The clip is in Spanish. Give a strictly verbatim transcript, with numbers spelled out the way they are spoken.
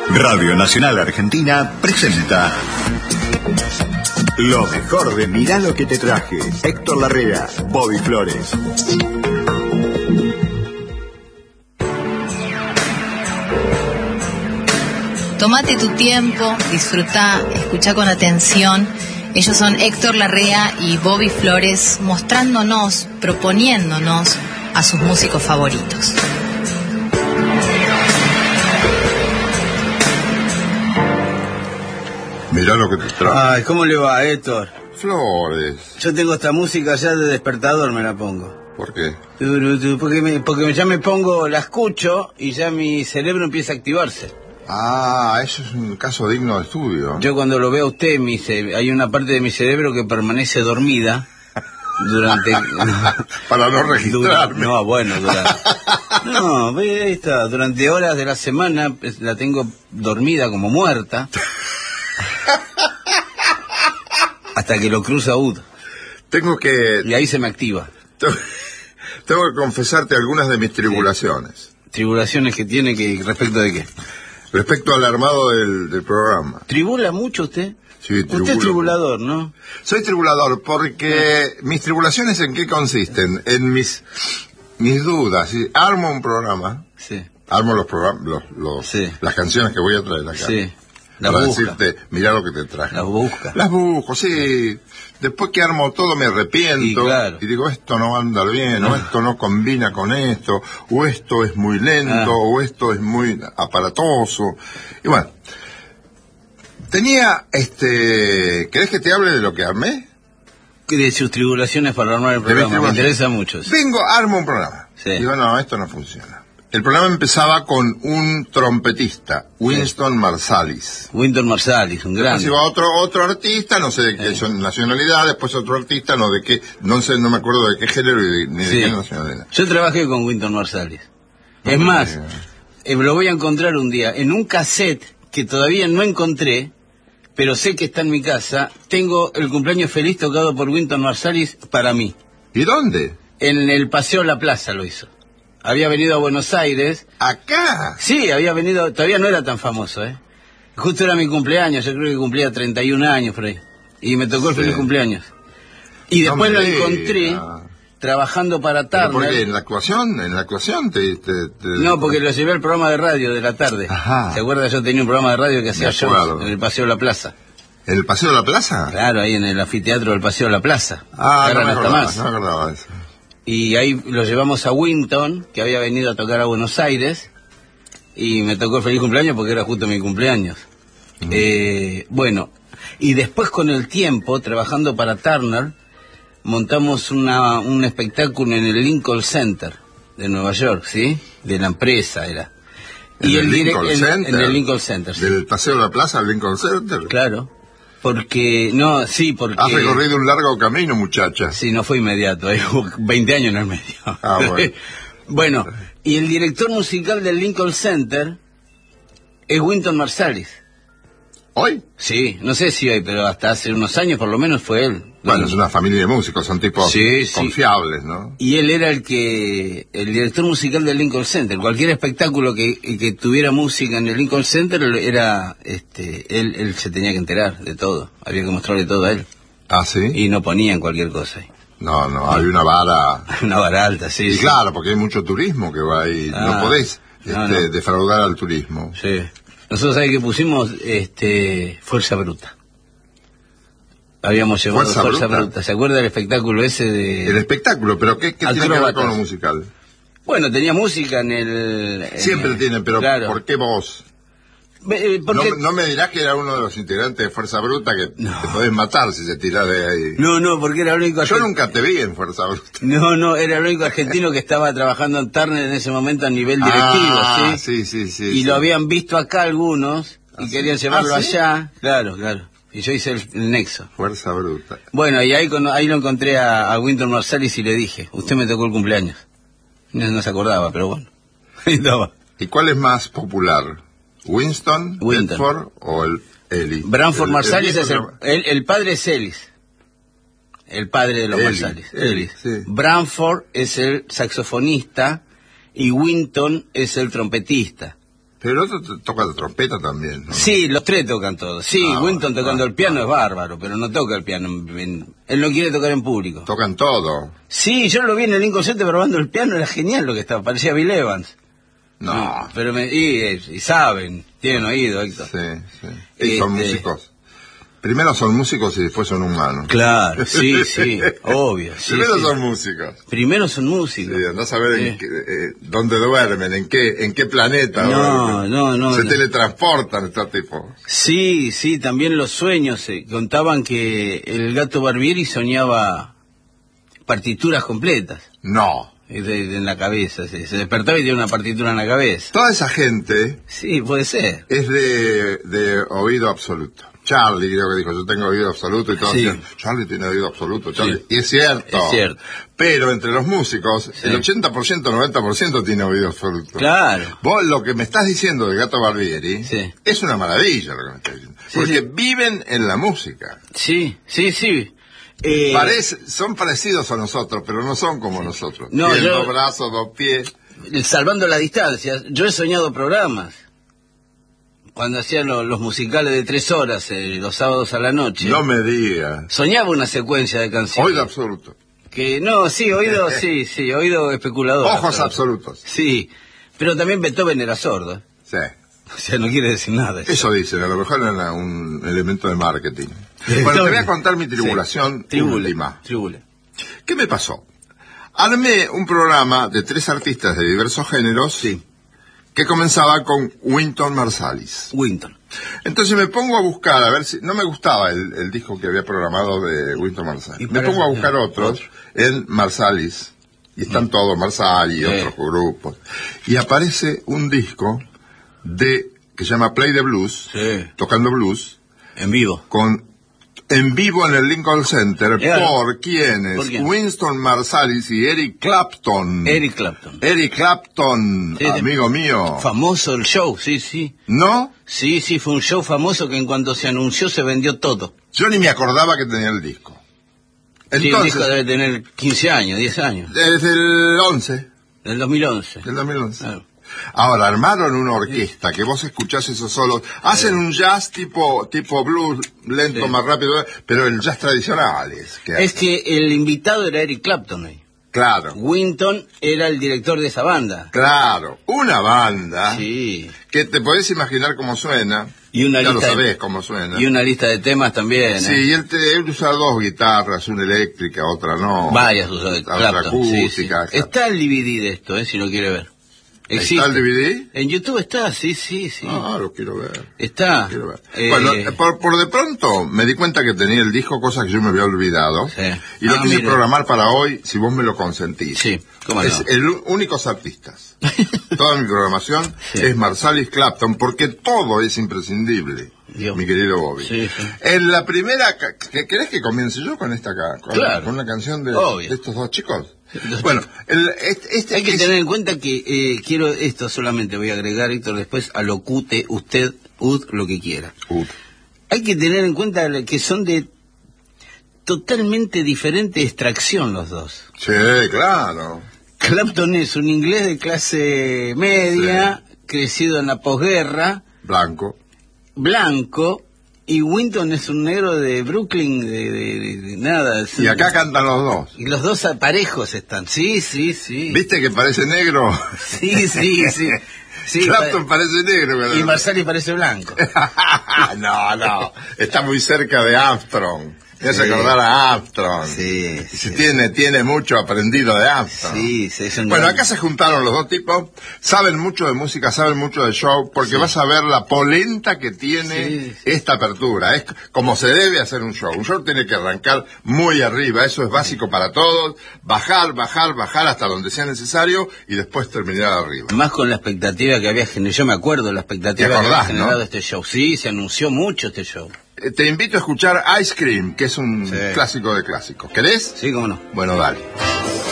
Radio Nacional Argentina presenta lo mejor de Mirá lo que te traje. Héctor Larrea, Bobby Flores. Tómate tu tiempo, disfruta, escucha con atención. Ellos son Héctor Larrea y Bobby Flores, mostrándonos, proponiéndonos a sus músicos favoritos. Mirá lo que te trae. Ay, ¿cómo le va, Héctor? Flores. Yo tengo esta música ya de despertador, me la pongo. ¿Por qué? Porque, me, porque ya me pongo, la escucho y ya mi cerebro empieza a activarse. Ah, eso es un caso digno de estudio. Yo cuando lo veo a usted, mi ce- hay una parte de mi cerebro que permanece dormida durante... Para no registrarme. Dura- no, bueno, durante... No, ve, ahí está, durante horas de la semana pues, la tengo dormida como muerta. Hasta que lo cruza U D. Tengo que... Y ahí se me activa. Tengo que confesarte algunas de mis tribulaciones. Tribulaciones que tiene que... ¿Respecto de qué? Respecto al armado del, del programa. ¿Tribula mucho usted? Sí, Usted tribulo. es tribulador, ¿no? Soy tribulador porque mis tribulaciones ¿en qué consisten? En mis mis dudas. Si armo un programa, Sí. armo los programas, los, los, Sí. las canciones que voy a traer acá. Sí. Las Para busca. decirte, mirá lo que te traje. Las busca. Las busco, sí. Después que armo todo me arrepiento. Y claro. Y digo, esto no va a andar bien, o esto no combina con esto, o esto es muy lento, Ah. o esto es muy aparatoso. Y bueno, tenía, este... ¿Querés que te hable de lo que armé? ¿Qué de sus tribulaciones para armar el De mis programa? Me tribulaciones. interesa mucho. Sí. Vengo, armo un programa. Sí. Digo, no, esto no funciona. El programa empezaba con un trompetista, Winston Marsalis. Wynton Marsalis, un Después grande. iba otro otro artista, no sé de qué Sí. nacionalidad, después otro artista, no de qué, no sé, no me acuerdo de qué género y de- ni de Sí. qué nacionalidad. Yo trabajé con Wynton Marsalis. Es Ah, más, bien. eh, lo voy a encontrar un día en un cassette que todavía no encontré, pero sé que está en mi casa. Tengo el cumpleaños feliz tocado por Wynton Marsalis para mí. ¿Y dónde? En el Paseo La Plaza lo hizo. Había venido a Buenos Aires. Acá. Sí, había venido, todavía no era tan famoso, ¿eh? Justo era mi cumpleaños, yo creo que cumplía treinta y un años por ahí. Y me tocó el Sí. feliz cumpleaños. Y No después me lo diga. encontré trabajando para ¿Pero por qué? Turner. ¿En la actuación? ¿En la actuación te...? te- te- No, porque lo llevé al programa de radio de la tarde. Ajá. ¿Se acuerda? Yo tenía un programa de radio que hacía shows acuerdo. en el Paseo de la Plaza. ¿En el Paseo de la Plaza? Claro, ahí en el anfiteatro del Paseo de la Plaza. Ah, no Eran me hasta acordaba, más. no me acordaba de eso. Y ahí lo llevamos a Wynton, que había venido a tocar a Buenos Aires, y me tocó el feliz cumpleaños porque era justo mi cumpleaños. Mm. Eh, bueno, y después con el tiempo, trabajando para Turner, montamos una, un espectáculo en el Lincoln Center de Nueva York, ¿sí? De la empresa era. ¿En el direc- Lincoln en- Center? En el Lincoln Center, sí. ¿Del Paseo de la Plaza al Lincoln Center? Claro. Porque, no, sí, porque... Has recorrido un largo camino, muchacha. Sí, no fue inmediato, hay veinte años en el medio. Ah, bueno. Bueno, y el director musical del Lincoln Center es Wynton Marsalis. ¿Hoy? Sí, no sé si hoy, pero hasta hace unos años por lo menos fue él. Bueno, es una familia de músicos, son tipos Sí, sí. confiables, ¿no? Y él era el que, el director musical del Lincoln Center. Cualquier espectáculo que, que tuviera música en el Lincoln Center era, este, él, él se tenía que enterar de todo. Había que mostrarle todo a él. Ah, ¿sí? Y no ponían cualquier cosa ahí. No, no, hay una vara... Una vara alta, sí. Y sí. claro, porque hay mucho turismo que va ahí. Ah, no podés este, no, no. defraudar al turismo. Sí. Nosotros, ¿sabes que pusimos? Este, Fuerza Bruta. Habíamos llevado ¿Fuerza Fuerza, Bruta? Bruta. ¿Se acuerda del espectáculo ese de...? El espectáculo, pero ¿qué, qué tiene que ver Acróbatas. con lo musical? Bueno, tenía música en el... en Siempre el- tiene, pero claro. ¿por qué vos? Ve- eh, porque- No, no me dirás que era uno de los integrantes de Fuerza Bruta que No. te podés matar si se tirás de ahí. No, no, porque era el único... Yo argen- nunca te vi en Fuerza Bruta. No, no, era el único argentino que estaba trabajando en Turner en ese momento a nivel directivo, Ah, ¿sí? sí, sí, sí. Y sí. lo habían visto acá algunos y ¿Ah, querían sí? llevarlo ¿Ah, sí? allá. Claro, claro. Y yo hice el, el nexo. Fuerza Bruta. Bueno, y ahí, con- ahí lo encontré a, a Wynton Marsalis y le dije, usted me tocó el cumpleaños. No, no se acordaba, pero bueno. Ahí estaba. ¿Y cuál es más popular? ¿Winston, Wynton. Bedford o el Eli? Branford El- Marsalis viejo es el, que- el, el padre es Ellis. El padre de los Eli, Marsalis. Eli, Ellis. sí. Branford es el saxofonista y Wynton es el trompetista. Pero el otro t- toca la trompeta también, ¿no? Sí, los tres tocan todos. Sí, Ah, Winton tocando ah, el piano ah. es bárbaro, pero no toca el piano. en- en- él no quiere tocar en público. Tocan todo. Sí, yo lo vi en el Lincoln Center probando el piano, era genial lo que estaba, parecía Bill Evans. No. Pero me, y, y saben, tienen oído, Héctor. Sí, sí. Y son Este- músicos. Primero son músicos y después son humanos. Claro, sí, sí, obvio. Sí, Primero sí. son músicos. Primero son Sí, músicos. andás a ver en Sí. qué, eh, dónde duermen, en qué, en qué planeta No, duermen. no, no, Se no. teletransportan estos tipos. Sí, sí, también los sueños. eh, Contaban que el Gato Barbieri soñaba partituras completas No. eh, de- de- en la cabeza. Se, se despertaba y tenía una partitura en la cabeza. Toda esa gente Sí, puede ser. es de, de oído absoluto. Charlie creo que dijo, yo tengo oído absoluto y todos Sí. decían, Charlie tiene oído absoluto, Charlie. Sí. Y es cierto. Es cierto. Pero entre los músicos, Sí. el ochenta por ciento, noventa por ciento tiene oído absoluto. Claro. Vos lo que me estás diciendo del Gato Barbieri Sí. es una maravilla lo que me estás diciendo. Sí, porque sí. viven en la música. Sí, sí, sí. Eh, Parece, son parecidos a nosotros, pero no son como nosotros. No, Tienen yo- dos brazos, dos pies. Salvando la distancia, yo he soñado programas. Cuando hacían lo- los musicales de tres horas, eh, los sábados a la noche. No me digas. Soñaba una secuencia de canciones. Oído absoluto. Que no, sí, oído, sí, sí, oído especulador. Ojos pero- absolutos. Sí, pero también Beethoven era sordo. ¿eh? Sí. O sea, no quiere decir nada. Eso dicen, a lo mejor era un elemento de marketing. Sí, Bueno, te está voy a bien. contar mi tribulación Sí, tribula, última. tribula. ¿Qué me pasó? Armé un programa de tres artistas de diversos géneros Sí. que comenzaba con Wynton Marsalis. Winton. Entonces me pongo a buscar, a ver si... No me gustaba el, el disco que había programado de Wynton Marsalis. Y Me para- pongo a buscar no, otros en Marsalis. Y están todos Marsalis y Sí. otros grupos. Y aparece un disco de que se llama Play the Blues, Sí. tocando blues, En vivo. con en vivo en el Lincoln Center. Claro. ¿Por quiénes? ¿Por quién? Winston Marsalis y Eric Clapton. Eric Clapton. Eric Clapton, Sí, sí. amigo mío. Famoso el show, sí, sí. ¿No? Sí, sí, fue un show famoso que en cuanto se anunció se vendió todo. Yo ni me acordaba que tenía el disco. Sí, el Entonces, disco debe tener quince años, diez años. desde el once, Del dos mil once. del dos mil once. Claro. Ahora, armaron una orquesta que vos escuchás esos solos. Hacen un jazz tipo tipo blues, lento, Sí. más rápido, pero el jazz tradicional es que Es que el invitado era Eric Clapton ahí. Claro, Winton era el director de esa banda. claro. Una banda Sí. que te podés imaginar cómo suena. Y una ya lo lista de- sabés cómo suena. Y una lista de temas también. Sí, ¿eh? y él, te, él usa dos guitarras, una eléctrica, otra no. Varias usó de Otra Clapton. Sí, sí. acústica. Está el D V D de esto, ¿eh? Si lo quiere ver. Existe. ¿Está el D V D? En YouTube está, sí, sí, sí. Ah, lo quiero ver. Está. Quiero ver. Eh, Bueno, eh, por, por de pronto me di cuenta que tenía el disco, cosa que yo me había olvidado. Sí. Y lo Ah, quise mira. programar para hoy, si vos me lo consentís. Sí, cómo no. Es el u- únicos artistas. Toda mi programación Sí. es Marsalis Clapton, porque todo es imprescindible, Dios. mi querido Bobby. Sí, sí. En la primera... ca- ¿que- ¿Querés que comience yo con esta ca- con, Claro. con una canción de, Obvio. de estos dos chicos? Los Bueno, el, este, este Hay que es- tener en cuenta que eh, quiero esto solamente, voy a agregar, Héctor, después alocute usted, ud, lo que quiera. Uh, Hay que tener en cuenta que son de totalmente diferente extracción los dos. sí, claro. Clapton es un inglés de clase media, crecido en la posguerra, Blanco. blanco, y Winton es un negro de Brooklyn, de, de- de- de nada. es- Y acá cantan los dos. Y los dos parejos están, sí, sí, sí. ¿Viste que parece negro? Sí, sí, sí. sí Clapton pa- parece negro. pero- y Marsalis parece blanco. no, no. Está muy cerca de Armstrong. Me hace Sí. acordar a Armstrong. Sí, Y sí. tiene, tiene mucho aprendido de Armstrong. Sí, sí, es un Bueno, gran- acá se juntaron los dos tipos, saben mucho de música, saben mucho de show, porque Sí. vas a ver la polenta que tiene Sí, sí. esta apertura. Es como se debe hacer un show. Un show tiene que arrancar muy arriba, eso es básico para todos, bajar, bajar, bajar hasta donde sea necesario y después terminar arriba. Más con la expectativa que había generado, yo me acuerdo la expectativa ¿Te que había acordás, generado no? este show. Sí, se anunció mucho este show. Eh, Te invito a escuchar Ice Cream, que es un Sí. clásico de clásicos. ¿Querés? Sí, cómo no. Bueno, dale.